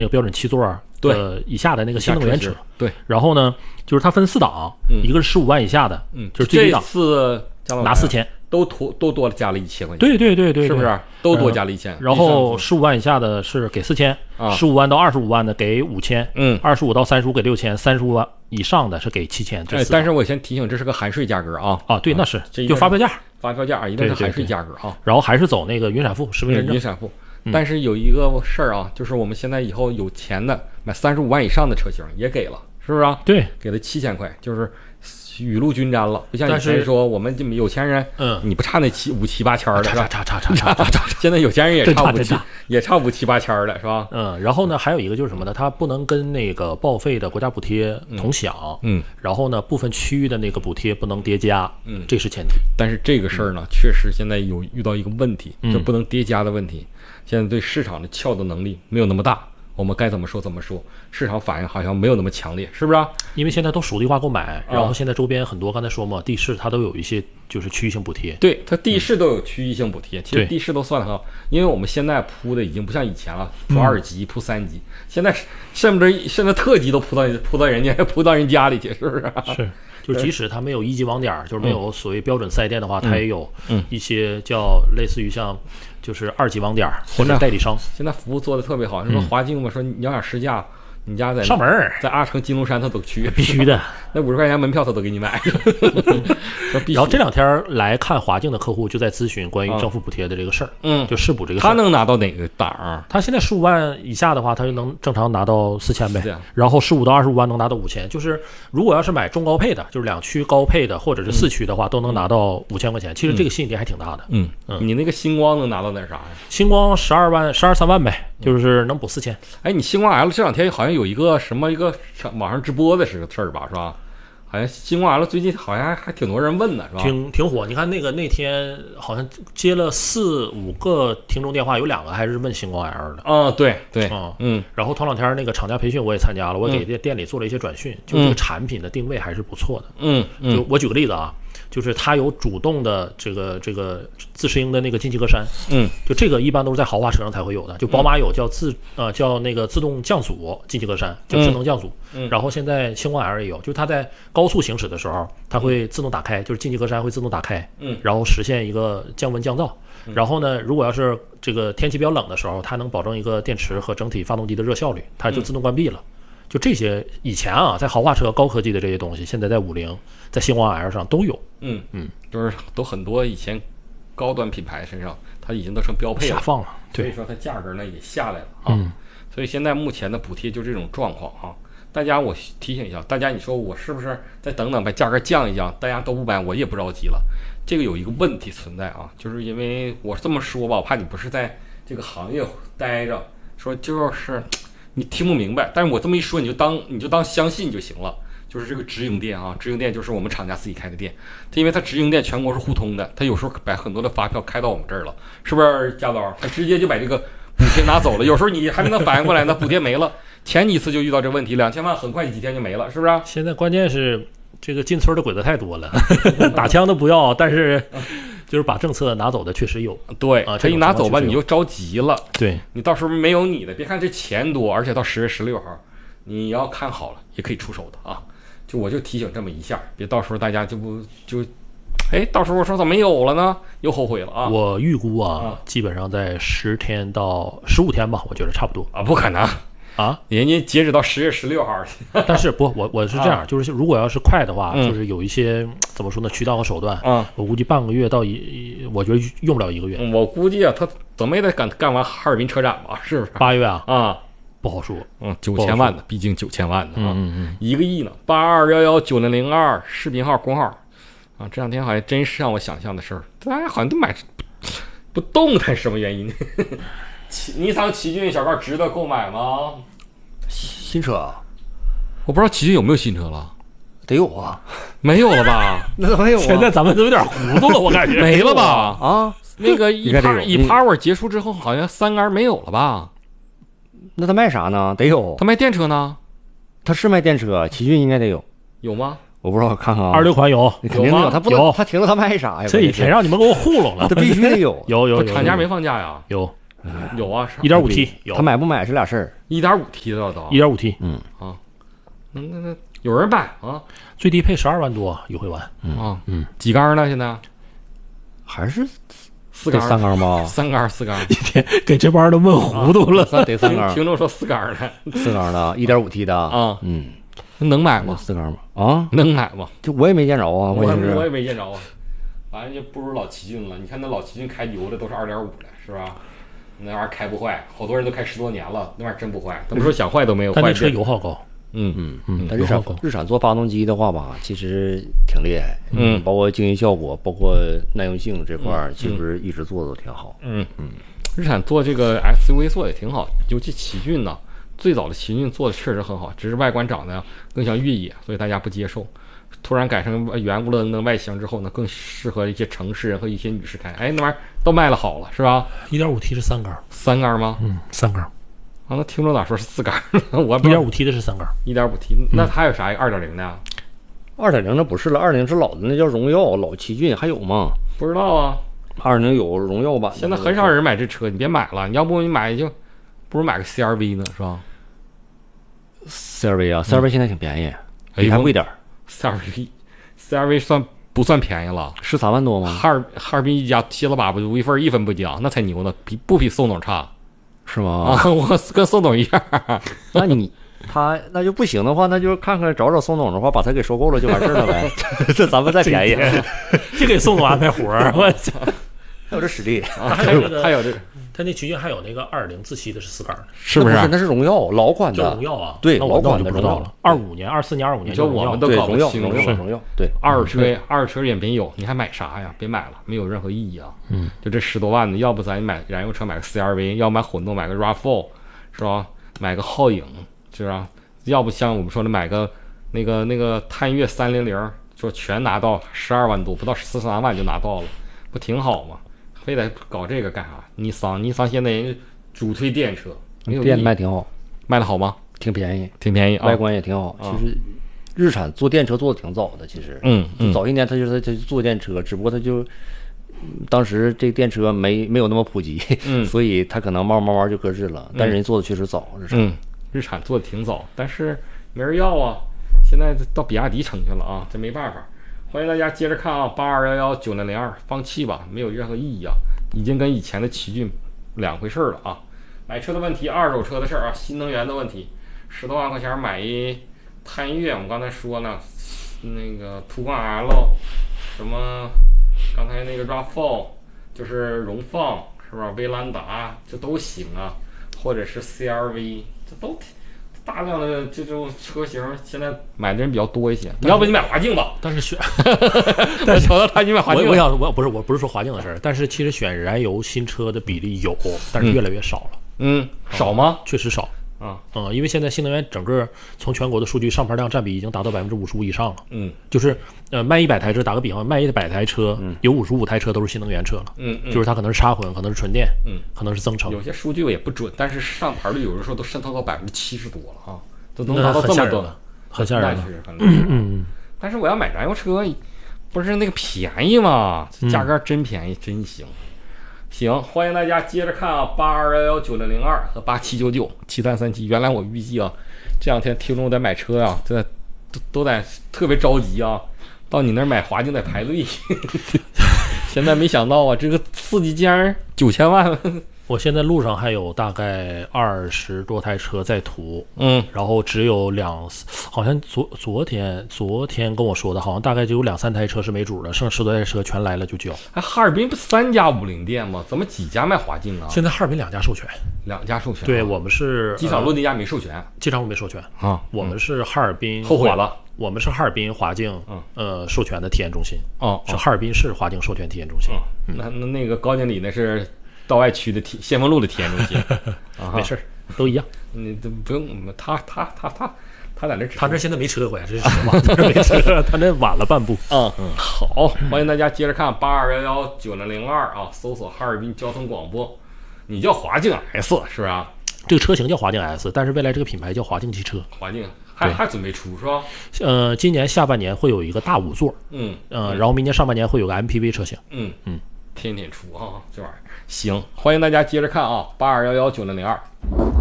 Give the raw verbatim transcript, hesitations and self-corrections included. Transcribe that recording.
那个标准七座呃以下的那个新能源车。 对， 然后呢，就是它分四档， 嗯、 一个是十五万以下的， 嗯， 就是最低档， 这次拿四千。 都多都多加了一千块钱， 对对对对， 是不是？都多加了一千。 然后十五万以下的是给四千，十五万到二十五万的给五千，嗯，二十五到三十五给六千，三十五万以上的是给七千。 哎，但是我先提醒，这是个含税价格啊！ 啊，对，那是就发票价， 发票价一定是含税价格啊。 然后还是走那个云闪付实名认证。 云闪付，但是有一个事儿啊，就是我们现在以后有钱的买三十五万以上的车型也给了，是不是啊？ 对， 给了七千块，就是。雨露均沾了，不像以前说我们有钱人，嗯，你不差那七五七八千的，是吧？ 差差差差差差， 现在有钱人也差五七，也差五七八千的，是吧？ 嗯，然后呢，还有一个就是什么呢？它不能跟那个报废的国家补贴同享，嗯，然后呢，部分区域的那个补贴不能叠加，嗯，这是前提。 但是这个事儿呢，确实现在有遇到一个问题，就不能叠加的问题。现在对市场的撬动能力没有那么大。我们该怎么说怎么说，市场反应好像没有那么强烈，是不是、啊？ 因为现在都属地化购买，然后现在周边很多，刚才说嘛，地市它都有一些就是区域性补贴。 对，它地市都有区域性补贴，嗯、其实地市都算得很好，因为我们现在铺的已经不像以前了，铺二级、嗯、铺三级，现在甚至现在特级都铺到铺到人家铺到人家里去，是不是、啊？ 是。就即使它没有一级网点，就是没有所谓标准四 S店的话，它也有一些叫类似于像就是二级网点或者代理商。 现在服务做的特别好，你说华境嘛，说你要想试驾，你家在上门， 在阿城、金龙山他都去， 必须的。 那五十块钱门票他都给你买。 然后这两天来看华境的客户就在咨询关于政府补贴的这个事儿，嗯，就试补这个事儿。 他能拿到哪个档？ 他现在十五万以下的话，他就能正常拿到四千呗。然后十五到二十五万能拿到五千，就是如果要是买中高配的，就是两驱高配的或者是四驱的话，都能拿到五千块钱。其实这个吸引力还挺大的。 嗯嗯，你那个星光能拿到点啥呀？ 星光十二万、十二三万呗，就是能补四千。 哎，你星光 L 这两天好像有一个什么一个网上直播的是个事儿吧，是吧？好像星光 L 最近好像还挺多人问的，是吧？ 挺挺火。你看那个那天好像接了四五个听众电话，有两个还是问星光 L 的。 啊、哦，对对， 嗯嗯。然后头两天那个厂家培训我也参加了，我给这店里做了一些转训，嗯、就这个产品的定位还是不错的。嗯嗯。就我举个例子啊。就是它有主动的这个这个自适应的那个进气格栅，嗯，就这个一般都是在豪华车上才会有的。就宝马有叫自呃叫那个自动降阻进气格栅，叫智能降阻。嗯，然后现在星光 L 也有，就是它在高速行驶的时候，它会自动打开，就是进气格栅会自动打开，嗯，然后实现一个降温降噪。然后呢，如果要是这个天气比较冷的时候，它能保证一个电池和整体发动机的热效率，它就自动关闭了。就这些以前啊，在豪华车高科技的这些东西，现在在五菱、在星光 L 上都有。嗯嗯，就是都很多以前高端品牌身上，它已经都成标配了， 下放了。对， 所以说它价格呢也下来了啊。嗯、所以现在目前的补贴就这种状况啊。大家我提醒一下，大家你说我是不是再等等把价格降一降，大家都不买，我也不着急了。这个有一个问题存在啊，就是因为我这么说吧，我怕你不是在这个行业待着，说就是。你听不明白，但是我这么一说，你就当你就当相信就行了。就是这个直营店啊，直营店就是我们厂家自己开的店，它因为它直营店全国是互通的，它有时候把很多的发票开到我们这儿了，是不是家刀？他直接就把这个补贴拿走了，有时候你还没能反应过来呢，补贴没了。前几次就遇到这问题，两千万很快几天就没了，是不是？ 现在关键是这个进村的鬼子太多了，打枪都不要，但是。就是把政策拿走的确实有， 对啊，他一拿走吧，你就着急了。 对， 你到时候没有你的，别看这钱多，而且到十月十六号，你要看好了也可以出手的啊。就我就提醒这么一下，别到时候大家就不就，哎，到时候我说怎么没有了呢？又后悔了啊。 我预估啊，啊基本上在十天到十五天吧，我觉得差不多啊，不可能。 啊， 人家截止到十月十六号， 但是不，我我是这样，啊、就是如果要是快的话，嗯、就是有一些怎么说呢，渠道和手段，啊，我估计半个月到一，我觉得用不了一个月。 嗯、我估计啊，他怎么也得干干完哈尔滨车展吧，是不是？ 八月啊， 啊， 不好说， 嗯，九千万的，毕竟九千万的啊， 嗯嗯， 一个亿呢，八二幺幺九零零二视频号工号，啊，这两天好像真是让我想象的事儿，大家好像都买不动弹，什么原因？尼桑奇骏小盖值得购买吗？ 新车啊， 我不知道奇骏有没有新车了， 得有啊， 没有了吧？ 那怎么没有啊？ 现在咱们都有点糊涂了，我感觉没了吧？ 啊， 那个一趴一趴沃结束之后，好像三杆没有了吧？ 那他卖啥呢？得有， 他卖电车呢？ 他是卖电车，奇骏应该得有， 有吗？ 我不知道，看看啊。 二六款有， 肯定有，他不能，他停了他卖啥呀？ 这几天让你们给我糊弄了， 他必须得有， 有有。 厂家没放假呀？ 有。 有啊， 一点五 T 有， 他买不买是俩事儿。 一点五 T 的都， 一点五 T， 嗯啊，那那那有人买啊？ 最低配十二万多优惠完啊， 嗯， 几缸呢？现在还是四缸三缸吧？ 三缸四缸， 一天给这帮人都问糊涂了。 得三缸， 听众说四缸的， 四缸的，一点五 T 的啊， 嗯， 能买吗？ 四缸吗？啊， 能买吗？ 就我也没见着啊， 我也是我也没见着啊。反正就不如老奇骏了。你看那老奇骏开油的都是二点五的，是吧？那玩意儿开不坏，好多人都开十多年了，那玩意儿真不坏。他们说想坏都没有坏。 但那车油耗高。 嗯嗯嗯， 但日产日产做发动机的话吧，其实挺厉害， 嗯， 包括经济效果，包括耐用性这块儿，其实一直做的都挺好。 嗯嗯，日产做这个 S U V 做的也挺好，尤其奇骏呢，最早的奇骏做的确实很好，只是外观长得更像越野，所以大家不接受。突然改成圆咕棱的外形之后呢，更适合一些城市人和一些女士开。哎，那玩意儿都卖了好了，是吧？ 一点五 T 是三缸， 三缸吗？ 嗯，三缸。 啊，那听众咋说是四缸？我一点五 T 的是三缸， 一点五 T， 那还有啥二点零的？ 二点零那不是了，二点零是老的，那叫荣耀，老奇骏还有吗？ 不知道啊。 二点零有荣耀版， 现在很少人买这车，你别买了，你要不你买就不如买个 C R V 呢，是吧 ？C R V 啊 ，C R V 现在挺便宜， 比还贵点。 C R V，C R V 算不算便宜了？ 十三万多吗？ 哈尔哈尔滨一家七了八不一份一分不降，那才牛呢，比不比宋总差？ 是吗？ 啊，我跟宋总一样。 那你他那就不行的话，那就看看找找宋总的话，把他给收购了就完事了呗。这咱们再便宜， 就给宋总安排活儿。我操， 还有这实力， 还有还有这个， 他那奇骏还有那个二点零自吸的是四缸的， 是不是？ 那是荣耀老款的， 荣耀啊。 对， 老款的不知道了。二五年、二四年、二五年， 就我们都搞不清楚。 荣耀，荣耀，对， 二手车二手车也没有，你还买啥呀？别买了，没有任何意义啊。 嗯， 就这十多万的，要不咱买燃油车买个 C R V， 要买混动买个 R A V 四，是吧？买个皓影，是吧？要不像我们说的买个那个那个探岳三零零，说全拿到十二万多，不到十三万就拿到了，不挺好吗？非得搞这个干啥？尼桑，尼桑现在人主推电车，没有电卖挺好， 卖的好吗？ 挺便宜， 挺便宜， 外观也挺好。 啊、 其实日产做电车做的挺早的，其实， 嗯，嗯早一年他就是他做电车，只不过他就当时这电车没没有那么普及， 嗯， 所以他可能慢慢慢慢就搁置了。但人家做的确实早，日产， 嗯，日产做的挺早，但是没人要啊。现在到比亚迪城去了啊，这没办法。欢迎大家接着看啊，八二幺幺九零零二，放弃吧，没有任何意义啊，已经跟以前的奇骏两回事了啊。买车的问题，二手车的事儿啊，新能源的问题，十多万块钱买一探岳，我们刚才说了，那个途观 L， 什么刚才那个 R A V 四，就是荣放是吧？威兰达这都行啊，或者是 C R V， 这都大量的这种车型，现在买的人比较多一些。你要不你买华境吧？ 但是选， 但是瞧到他你买华境， 我我想我不是我不是说华境的事儿，但是其实选燃油新车的比例有，但是越来越少了。 嗯，少吗？ 确实少。 啊， 嗯，因为现在新能源整个从全国的数据上牌量占比已经达到百分之五十五以上了。 嗯， 就是呃卖一百台车，打个比方，卖一百台车，嗯、有五十五台车都是新能源车了。 嗯嗯， 就是它可能是插混，可能是纯电， 嗯， 可能是增程。 有些数据也不准，但是上牌率有的时候都渗透到百分之七十多了啊，都能达到这么多了， 很吓人。 很嗯嗯。但是我要买燃油车，不是那个便宜嘛，价格真便宜，真行。行，欢迎大家接着看啊，八二幺幺九零零二和八七九九七三三七。原来我预计啊，这两天听众在买车呀、啊，真的都都在特别着急啊，到你那儿买华境得排队。现在没想到啊，这个刺激竟然九千万。 我现在路上还有大概二十多台车在途， 嗯， 然后只有两，好像昨昨天昨天跟我说的，好像大概就有两三台车是没主的，剩十多台车全来了就交。 哎，哈尔滨不三家五菱店吗？怎么几家卖华境啊？ 现在哈尔滨两家授权， 两家授权、啊。 对我们是机场路那家没授权，呃、 机场路没授权啊。 我们是哈尔滨， 后悔了。 我们是哈尔滨华境， 嗯呃授权的体验中心， 哦， 是哈尔滨市华境授权体验中心。 嗯、那那那个高经理那是道外区的体先锋路的体验中心， 啊、没事都一样。 你都不用他他他他他在那， 他这现在没车回来，这是实话，他这没车，他那晚了半步。 嗯嗯，好，欢迎大家接着看八二幺幺九零零二啊，搜索哈尔滨交通广播，你叫华境 S 是吧？ 这个车型叫华境 S， 但是未来这个品牌叫华境汽车。 华境还还准备出是吧？ 呃，今年下半年会有一个大五座， 嗯呃，然后明年上半年会有个 M P V 车型。 嗯嗯， 天天出啊，这玩意儿行，欢迎大家接着看啊，八二幺幺九零零二。